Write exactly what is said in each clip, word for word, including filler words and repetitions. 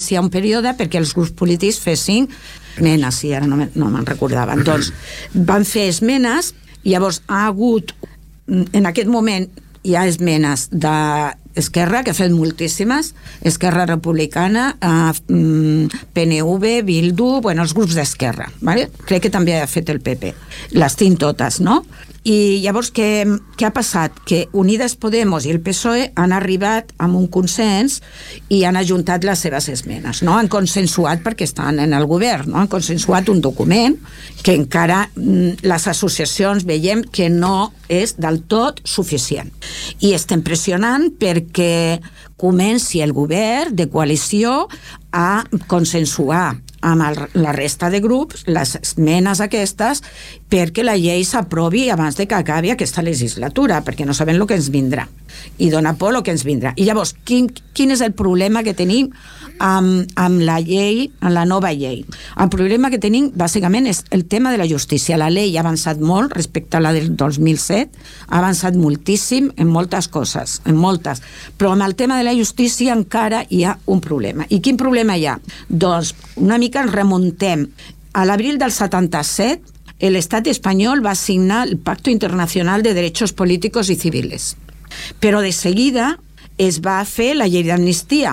iniciar un període perquè els grups polítics fessin esmenes, si ara no, me, no me'n recordava. Doncs van fer esmenes, llavors ha hagut, en aquest moment hi ha esmenes d'Esquerra, que ha fet moltíssimes, Esquerra Republicana, eh, P N V, Bildu, bueno, els grups d'Esquerra, ¿vale? Crec que també ha fet el P P. Les tinc totes, no? I llavors què, què ha passat? Que Unides Podemos i el P S O E han arribat amb un consens i han ajuntat les seves esmenes, no? Han consensuat perquè estan en el govern, no? Han consensuat un document que encara les associacions veiem que no és del tot suficient. I estem pressionant perquè comenci el govern de coalició a consensuar amb el, la resta de grups les esmenes aquestes perquè la llei s'aprovi abans de que acabi aquesta legislatura, perquè no sabem el que ens vindrà i dona por el que ens vindrà. I llavors, quin, quin és el problema que tenim amb, amb la llei, amb la nova llei? El problema que tenim bàsicament és el tema de la justícia. La llei ha avançat molt respecte a la del dos mil set, ha avançat moltíssim en moltes coses, en moltes, però amb el tema de la justícia encara hi ha un problema. I quin problema hi ha? Doncs una mica ens remuntem. A l'abril del setanta-set, l'estat espanyol va signar el Pacto Internacional de Derechos Políticos y Civiles. Però de seguida es va fer la llei d'amnistia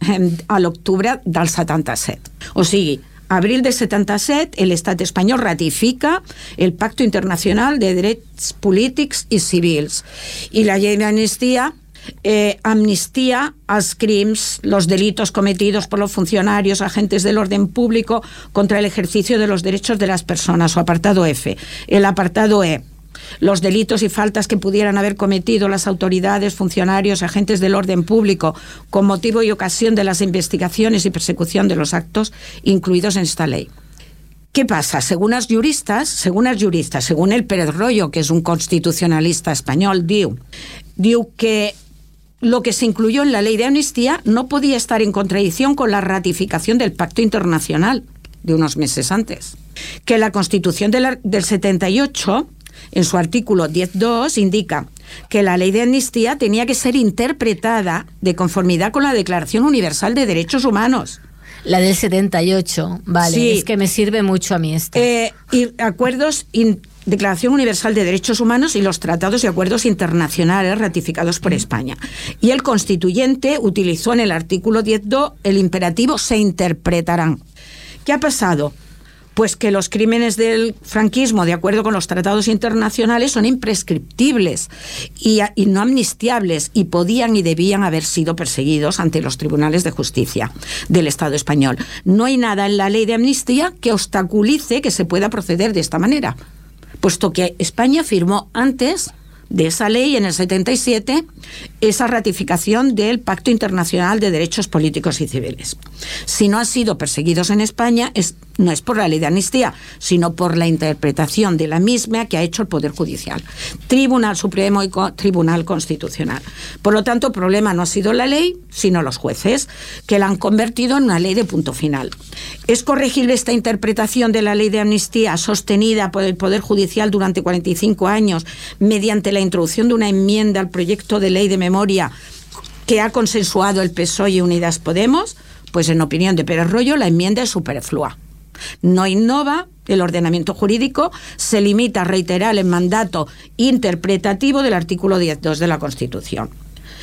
a l'octubre del setanta-set. O sigui, abril del setanta-set, l'estat espanyol ratifica el Pacto Internacional de Drets Polítics i Civils. I la llei d'amnistia Eh, amnistía als crims, los delitos cometidos por los funcionarios, agentes del orden público contra el ejercicio de los derechos de las personas, o apartado F. El apartado E, los delitos y faltas que pudieran haber cometido las autoridades, funcionarios, agentes del orden público con motivo y ocasión de las investigaciones y persecución de los actos incluidos en esta ley. ¿Qué pasa? Según els juristes, según els juristes, según el Pérez Royo, que es un constitucionalista español, diu, diu que lo que se incluyó en la ley de amnistía no podía estar en contradicción con la ratificación del Pacto Internacional de unos meses antes. Que la Constitución de la, del setenta y ocho, en su artículo diez punto dos, indica que la ley de amnistía tenía que ser interpretada de conformidad con la Declaración Universal de Derechos Humanos. La del setenta y ocho, vale, sí. Es que me sirve mucho a mí esta. Eh, y acuerdos... In, Declaración Universal de Derechos Humanos y los tratados y acuerdos internacionales ratificados por España. Y el constituyente utilizó en el artículo diez punto dos el imperativo se interpretarán. ¿Qué ha pasado? Pues que los crímenes del franquismo, de acuerdo con los tratados internacionales, son imprescriptibles y, y no amnistiables, y podían y debían haber sido perseguidos ante los tribunales de justicia del Estado español. No hay nada en la ley de amnistía que obstaculice que se pueda proceder de esta manera, puesto que España firmó antes de esa ley, en el setenta y siete, esa ratificación del Pacto Internacional de Derechos Políticos y Civiles. Si no han sido perseguidos en España, es, no es por la ley de amnistía, sino por la interpretación de la misma que ha hecho el Poder Judicial, Tribunal Supremo y Co- Tribunal Constitucional. Por lo tanto, el problema no ha sido la ley, sino los jueces, que la han convertido en una ley de punto final. ¿Es corregible esta interpretación de la ley de amnistía sostenida por el Poder Judicial durante cuarenta y cinco años mediante la introducción de una enmienda al proyecto de ley de memoria que ha consensuado el P S O E y Unidas Podemos? Pues en opinión de Pérez Royo, la enmienda es superflua. No innova el ordenamiento jurídico, se limita a reiterar el mandato interpretativo del artículo diez punto dos de la Constitución.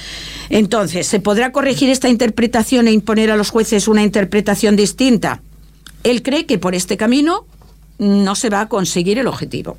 Entonces, ¿se podrá corregir esta interpretación e imponer a los jueces una interpretación distinta? Él cree que por este camino no se va a conseguir el objetivo.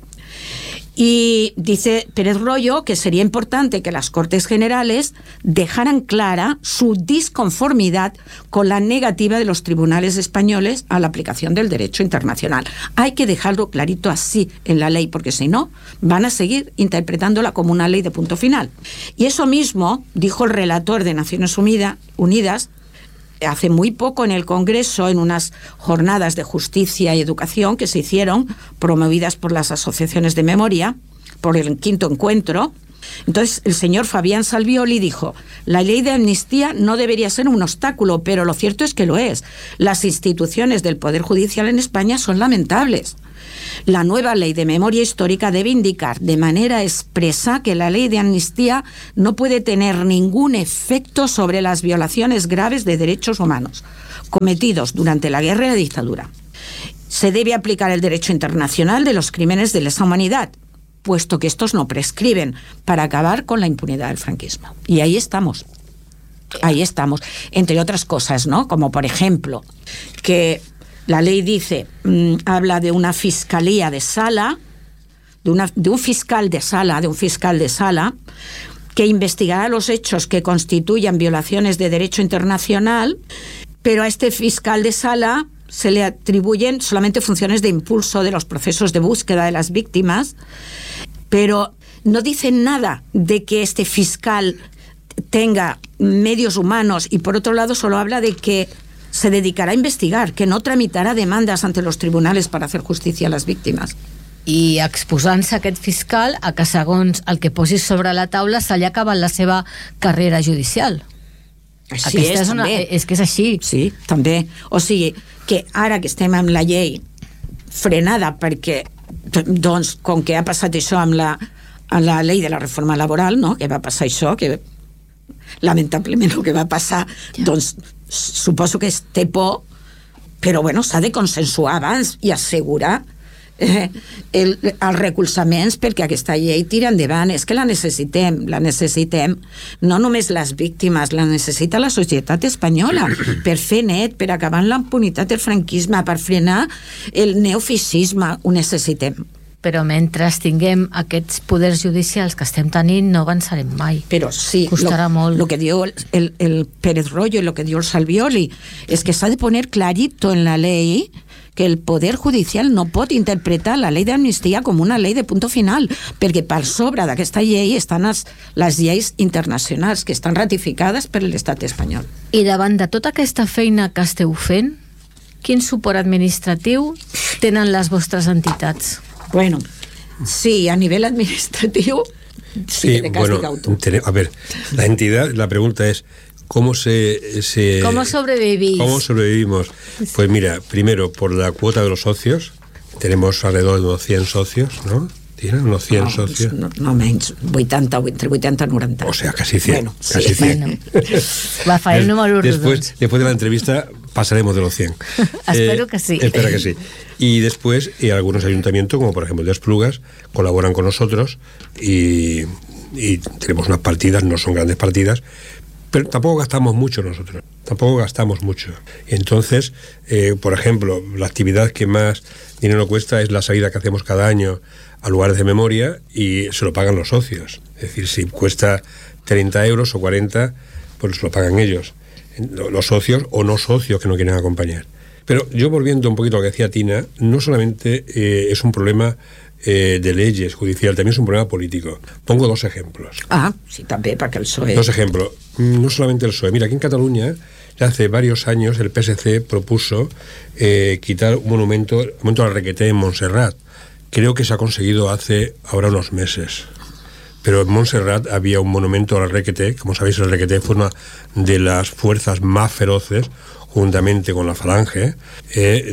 Y dice Pérez Royo que sería importante que las Cortes Generales dejaran clara su disconformidad con la negativa de los tribunales españoles a la aplicación del derecho internacional. Hay que dejarlo clarito así en la ley, porque si no, van a seguir interpretándola como una ley de punto final. Y eso mismo dijo el relator de Naciones Unidas hace muy poco en el Congreso, en unas jornadas de justicia y educación que se hicieron, promovidas por las asociaciones de memoria, por el quinto encuentro. Entonces el señor Fabián Salvioli dijo: la ley de amnistía no debería ser un obstáculo, pero lo cierto es que lo es. Las instituciones del Poder Judicial en España son lamentables. La nueva ley de memoria histórica debe indicar de manera expresa que la ley de amnistía no puede tener ningún efecto sobre las violaciones graves de derechos humanos, cometidos durante la guerra y la dictadura. Se debe aplicar el derecho internacional de los crímenes de lesa humanidad, puesto que estos no prescriben, para acabar con la impunidad del franquismo. Y ahí estamos. Ahí estamos. Entre otras cosas, ¿no? Como por ejemplo, que la ley dice, mmm, habla de una fiscalía de sala, de, una, de un fiscal de sala, de un fiscal de sala, que investigará los hechos que constituyan violaciones de derecho internacional, pero a este fiscal de sala se le atribuyen solamente funciones de impulso de los procesos de búsqueda de las víctimas, pero no dicen nada de que este fiscal tenga medios humanos, y por otro lado solo habla de que se dedicará a investigar, que no tramitarà demandes ante los tribunales para hacer justicia a las víctimas. I exposant-se aquest fiscal a que segons el que posis sobre la taula se li ha acabat la seva carrera judicial. Així és, és, una, també. és que és així. Sí, també. O sigui, que ara que estem amb la llei frenada perquè, doncs, com que ha passat això amb la, amb la llei de la reforma laboral, no?, que va passar això, que lamentablement el que va passar, ja. Doncs suposo que es té por, però bueno, s'ha de consensuar abans i assegurar eh, el, els recolzaments perquè aquesta llei tira endavant. És que la necessitem, la necessitem no només les víctimes, la necessita la societat espanyola per fer net, per acabar amb la impunitat del franquisme, per frenar el neofeixisme, ho necessitem. Però mentre tinguem aquests poders judicials que estem tenint, no avançarem mai. Però sí, costarà lo, molt. Lo que diu el, el, el Pérez Royo y lo que diu el Salvioli es que s'ha de poner clarito en la ley que el Poder Judicial no pot interpretar la llei d'amnistia com una llei de punto final, perquè per sobre d'aquesta llei estan les, les lleis internacionals que estan ratificades per l'estat espanyol. I davant de tota aquesta feina que esteu fent, quin suport administratiu tenen les vostres entitats? Bueno, sí, a nivel administrativo, sí, sí, que te bueno, ten, a ver, la entidad, la pregunta es, ¿cómo se, se... ¿Cómo sobrevivís? ¿Cómo sobrevivimos? Pues mira, primero, por la cuota de los socios, tenemos alrededor de unos cien socios, ¿no? ¿Tienen unos cien no, socios? No, no menys, vuitanta, entre vuitanta y noventa. O sea, casi cien. Bueno, casi sí. cien. Bueno, va a fallar el número después, después de la entrevista pasaremos de los cien. Espero eh, que sí. Espero que sí. Y después eh, algunos ayuntamientos, como por ejemplo el de Esplugas, colaboran con nosotros y, y tenemos unas partidas, no son grandes partidas, pero tampoco gastamos mucho nosotros, tampoco gastamos mucho. Entonces, eh, por ejemplo, la actividad que más dinero cuesta es la salida que hacemos cada año a lugares de memoria y se lo pagan los socios. Es decir, si cuesta treinta euros o cuarenta, pues se lo pagan ellos, los socios o no socios que no quieren acompañar. Pero yo, volviendo un poquito a lo que decía Tina, no solamente eh, es un problema eh, de leyes judicial, también es un problema político. Pongo dos ejemplos. Ah, sí, también, para que el P S O E... Dos ejemplos. No solamente el P S O E. Mira, aquí en Cataluña, ya hace varios años, el P S C propuso eh, quitar un monumento, el monumento al Requeté en Montserrat. Creo que se ha conseguido hace ahora unos meses. Pero en Montserrat había un monumento al Requeté. Como sabéis, el Requeté fue una de las fuerzas más feroces, juntamente con la Falange, eh,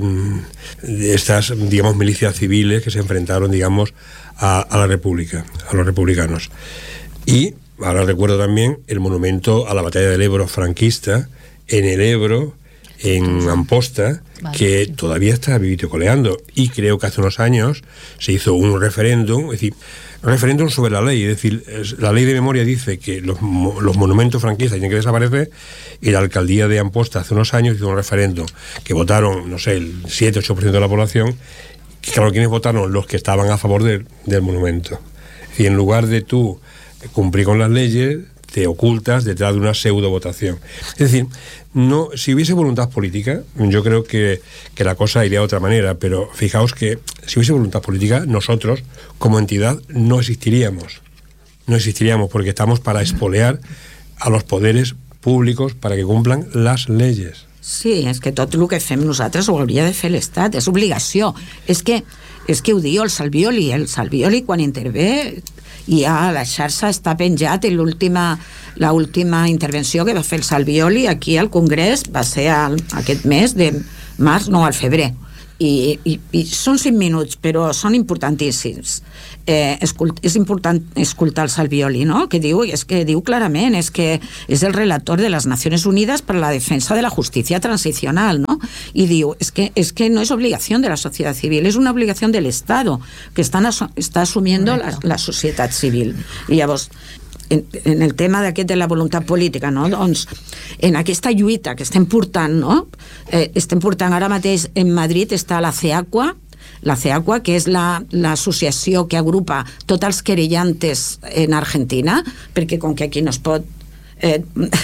estas, digamos, milicias civiles que se enfrentaron, digamos, a, a la República, a los republicanos. Y ahora recuerdo también el monumento a la batalla del Ebro franquista, en el Ebro, en Amposta, vale, que sí, todavía está vivito coleando. Y creo que hace unos años se hizo un referéndum, es decir, un referéndum sobre la ley, es decir, la ley de memoria dice que los, los monumentos franquistas tienen que desaparecer, y la alcaldía de Amposta hace unos años hizo un referéndum que votaron, no sé, el siete ocho por ciento de la población, que claro, quienes votaron, los que estaban a favor de, del monumento. Es decir, en lugar de tú cumplir con las leyes, te ocultas detrás de una pseudo votación. Es decir, no, si hubiese voluntad política, yo creo que, que la cosa iría de otra manera, pero fijaos que si hubiese voluntad política, nosotros como entidad no existiríamos. No existiríamos porque estamos para espolear a los poderes públicos para que cumplan las leyes. Sí, és que tot el que fem nosaltres ho hauria de fer l'Estat, és obligació. És que, és que ho diu el Salvioli, el Salvioli quan intervé i ja la xarxa està penjat, i l'última la última intervenció que va fer el Salvioli aquí al Congrés va ser al, aquest mes de març, no, al febrer, i, i, i són cinc minuts, però són importantíssims. Eh, escult, és important escoltar el Salvioli, no? Que diu, és que diu clarament, és que és el relator de les Nacions Unides per a la defensa de la justícia transicional, ¿no? Y diu, es que, es que no es obligación de la sociedad civil, es una obligación del Estado, que están asu está asumiendo la, la societat civil. I llavors, en, en el tema d'aquest de la voluntat política, no? Doncs, en aquesta lluita que estem portant, no? Eh, estem portant ara mateix en Madrid està la CEACUA, la CEACUA, que és l'associació la, que agrupa tots els querellantes en Argentina, perquè com que aquí no es pot eh,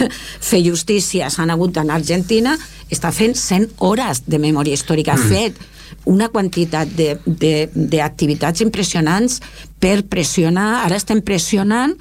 fer justícia, s'han hagut d'anar a Argentina, està fent cent hores de memòria històrica, ha fet una quantitat d'activitats impressionants per pressionar, ara estem pressionant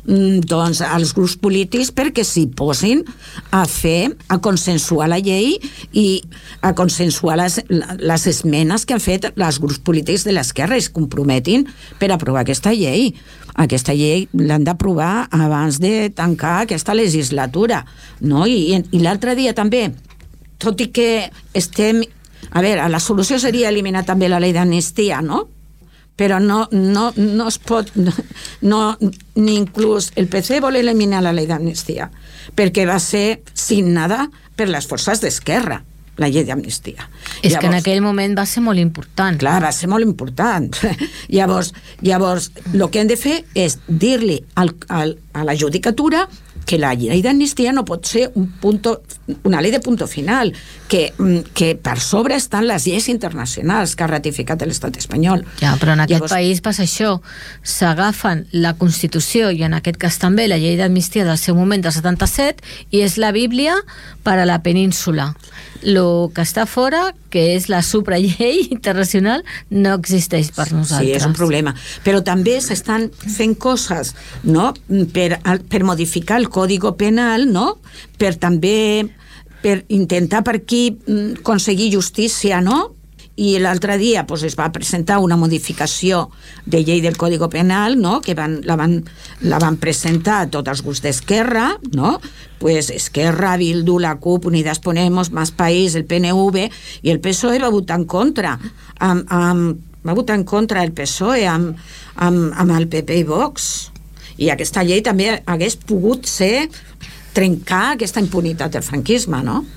doncs els grups polítics perquè s'hi posin a fer, a consensuar la llei i a consensuar les, les esmenes que han fet els grups polítics de l'esquerra i es comprometin per aprovar aquesta llei. Aquesta llei l'han d'aprovar abans de tancar aquesta legislatura, no? I, i l'altre dia també, tot i que estem... A veure, la solució seria eliminar també la llei d'amnistia, no? Però no, no, no es pot... No, ni inclús el P C vol eliminar la llei d'amnistia, perquè va ser signada per les forces d'esquerra, la llei d'amnistia. És llavors, que en aquell moment va ser molt important. Clar, va ser molt important. llavors, llavors, el que hem de fer és dir-li al, al, a la judicatura que la llei d'amnistia no pot ser un punto, una llei de punto final, que, que per sobre estan les lleis internacionals que ha ratificat l'estat espanyol. Ja, però en aquest Llavors... país passa això. S'agafen la Constitució i en aquest cas també la llei d'amnistia del seu moment del setanta-set i és la Bíblia per a la península. Lo que està fora, que és la suprallei internacional, no existeix per nosaltres. Sí, és un problema. Però també s'estan fent coses, no?, per, per modificar el Codi Penal, no?, per també per intentar per aquí aconseguir justícia, no?, i l'altre dia pues, es va presentar una modificació de llei del Codi Penal, no?, que van, la, van, la van presentar tots els grups d'Esquerra, no?, pues Esquerra, Bildu, la CUP, Unidas Podemos, Más País, el P N V, i el P S O E va votar en contra, amb, amb, va votar en contra el P S O E amb, amb, amb el P P i Vox, i aquesta llei també hagués pogut ser trencar aquesta impunitat del franquisme, no?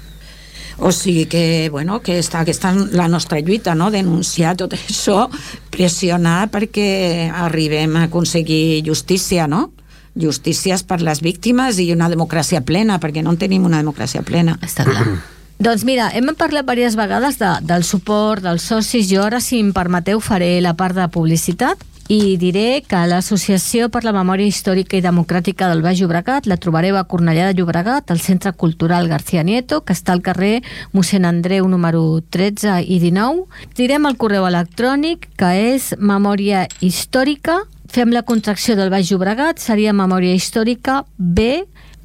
O sigui que, bueno, que està, que està la nostra lluita, no?, denunciar tot això, pressionar perquè arribem a aconseguir justícia, no?, justícies per les víctimes i una democràcia plena, perquè no en tenim una democràcia plena. Està clar. Doncs mira, hem parlat diverses vegades de, del suport dels socis. Jo ara, si em permeteu, faré la part de publicitat i diré que l'Associació per la Memòria Històrica i Democràtica del Baix Llobregat la trobareu a Cornellà de Llobregat, al Centre Cultural García Nieto, que està al carrer Mossèn Andreu número tretze i dinou. Direm el correu electrònic, que és memòria històrica, fem la contracció del Baix Llobregat, seria memòria històrica b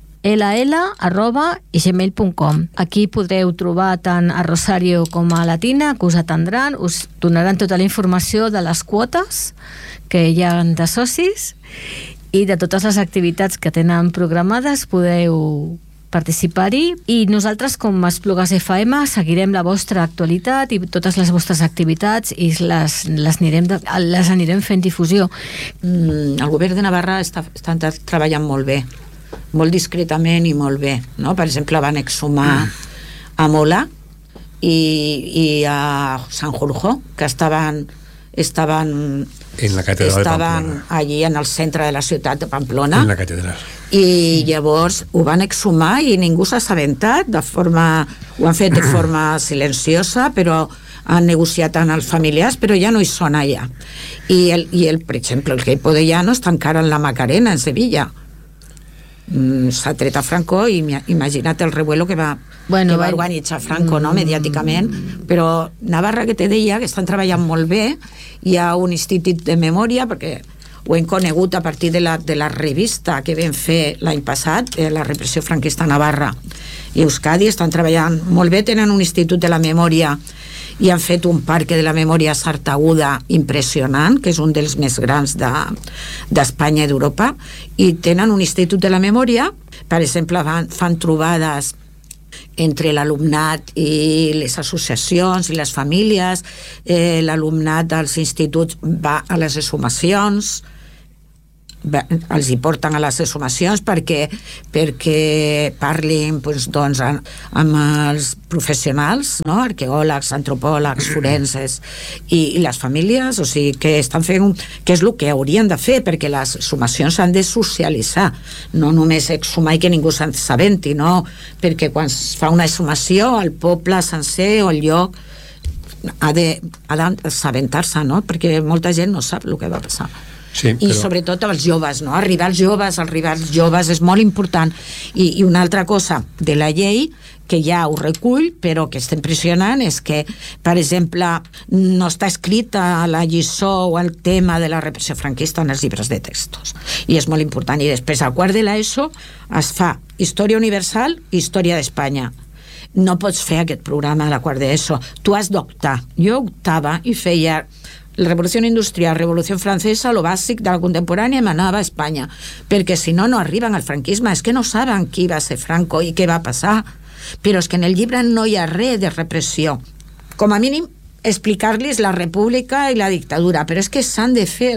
ll arroba gmail punt com. Aquí podreu trobar tant a Rosario com a Latina, que us atendran, us donaran tota la informació de les quotes que hi ha de socis i de totes les activitats que tenen programades. Podeu participar-hi i nosaltres, com a Esplugues F M, seguirem la vostra actualitat i totes les vostres activitats i les, les, anirem, de, les anirem fent difusió. Mm, el govern de Navarra està, està treballant molt bé, molt discretament i molt bé, no? Per exemple, van exhumar a Mola i, i a Sanjurjo, que estaven estaven en la catedral estaven de Pamplona, allí en el centre de la ciutat de Pamplona, en la catedral, i llavors ho van exhumar i ningú s'ha assabentat, de forma, ho han fet de forma silenciosa, però han negociat amb els familiars, però ja no hi són allà. I, el, i el, per exemple, el Queipo de Llano està encara en la Macarena, en Sevilla. Mm, s'ha tret a Franco i imagina't el revuelo que va, bueno, que va organitzar Franco, no, mediàticament. Però Navarra, que te deia que estan treballant molt bé, hi ha un institut de memòria, perquè ho hem conegut a partir de la, de la revista que vam fer l'any passat, eh, la repressió franquista a Navarra i Euskadi, estan treballant molt bé, tenen un institut de la memòria i han fet un parc de la memòria sartaguda impressionant, que és un dels més grans d'Espanya de, i d'Europa, i tenen un institut de la memòria, per exemple, fan, fan trobades entre l'alumnat i les associacions i les famílies. Eh, l'alumnat dels instituts va a les exhumacions, els hi porten a les exhumacions perquè, perquè parlin doncs, doncs, amb els professionals, no? Arqueòlegs, antropòlegs, forenses i, i les famílies, o sigui que estan fent un, que és el que haurien de fer, perquè les exhumacions s'han de socialitzar, no només exhumar i que ningú se'n s'aventi, no? Perquè quan es fa una exhumació el poble sencer o el lloc ha de, ha d'assabentar-se, no? Perquè molta gent no sap el que va passar. Sí, i però... sobretot els joves, no? Arribar als joves, arribar als joves és molt important. I, i una altra cosa de la llei que ja ho recull, però que està impressionant, és que, per exemple, no està escrit a la lliçó o al tema de la repressió franquista en els llibres de textos. I és molt important. I després, al quart de l'ESO, es fa Història Universal i Història d'Espanya. No pots fer aquest programa a la quart d'ESO. Tu has d'optar. Jo optava i feia la Revolució Industrial, Revolució Francesa, lo bàsic de la contemporània, m'anava a Espanya, perquè si no, no arriben al franquisme. És que no saben qui va ser Franco i què va passar, però és que en el llibre no hi ha res de repressió. Com a mínim, explicar-los la república i la dictadura, però és que s'han de fer,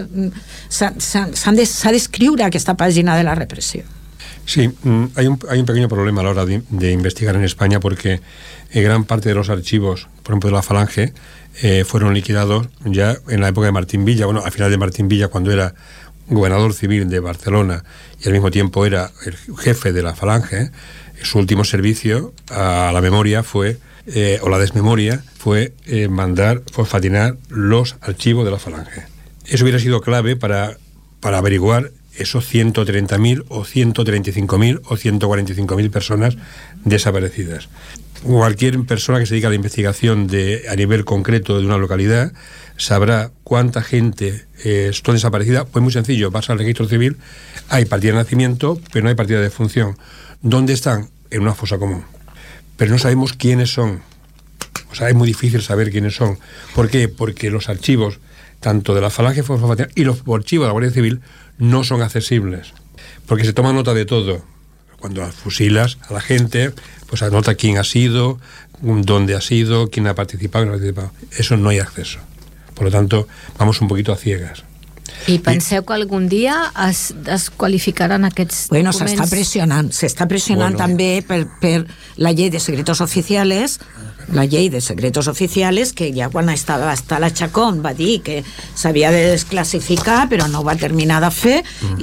s'ha d'escriure aquesta pàgina de la repressió. Sí, hay un, hay un pequeño problema a la hora de, de investigar en España, porque eh, gran parte de los archivos, por ejemplo de la Falange, eh, fueron liquidados ya en la época de Martín Villa, bueno, al final de Martín Villa, cuando era gobernador civil de Barcelona y al mismo tiempo era el jefe de la Falange. Eh, su último servicio a la memoria fue, eh, o la desmemoria, fue eh, mandar, fue fatinar los archivos de la Falange. Eso hubiera sido clave para, para averiguar esos ciento treinta mil o ciento treinta y cinco mil o ciento cuarenta y cinco mil personas desaparecidas. Cualquier persona que se dedique a la investigación de, a nivel concreto de una localidad sabrá cuánta gente eh, está desaparecida. Pues muy sencillo, vas al registro civil, hay partida de nacimiento, pero no hay partida de defunción. ¿Dónde están? En una fosa común. Pero no sabemos quiénes son. O sea, es muy difícil saber quiénes son. ¿Por qué? Porque los archivos, tanto de la Falange y los archivos de la Guardia Civil, no son accesibles, porque se toma nota de todo. Cuando fusilas a la gente, pues anota quién ha sido, dónde ha sido, quién ha participado, quién no ha participado. Eso no hay acceso. Por lo tanto, vamos un poquito a ciegas. I penseu que algun dia es desqualificaran aquests bueno, documents? S'està pressionant, s'està pressionant bueno. també per, per la llei de secretos oficiales, la llei de secretos oficiales, que ja quan estava hasta la Chacón va dir que s'havia de desclassificar, però no ho va terminar de fer, mm.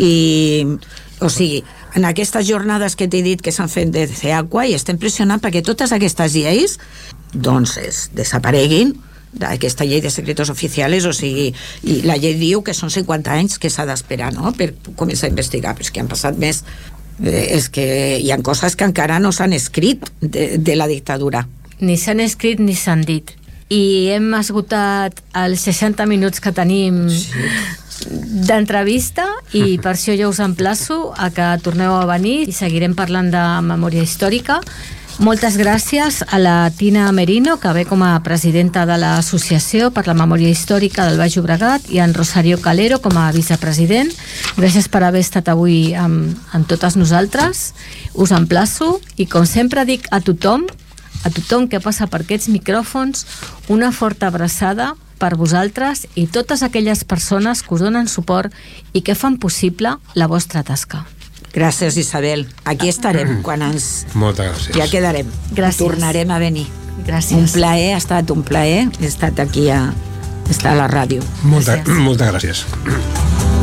i, o sigui, en aquestes jornades que t'he dit que s'han fet de CEACUA, i estem pressionant perquè totes aquestes lleis doncs es desapareguin d'aquesta llei de secretos oficiales, o sigui, i la llei diu que són cinquanta anys que s'ha d'esperar, no?, per començar a investigar, però és que han passat més, eh, és que hi ha coses que encara no s'han escrit de, de la dictadura. Ni s'han escrit ni s'han dit. I hem esgotat els seixanta minuts que tenim sí. d'entrevista, i per això jo us emplaço a que torneu a venir i seguirem parlant de memòria històrica. Moltes gràcies a la Tina Merino, que ve com a presidenta de l'Associació per la Memòria Històrica del Baix Llobregat, i en Rosario Calero com a vicepresident. Gràcies per haver estat avui amb, amb totes nosaltres. Us emplaço, i com sempre dic a tothom, a tothom que passa per aquests micròfons, una forta abraçada per vosaltres i totes aquelles persones que us donen suport i que fan possible la vostra tasca. Gràcies, Isabel. Aquí estarem quan ens... Moltes gràcies. Ja quedarem. Gràcies. Tornarem a venir. Gràcies. Un plaer, ha estat un plaer. He estat aquí a, estar a la ràdio. Moltes gràcies.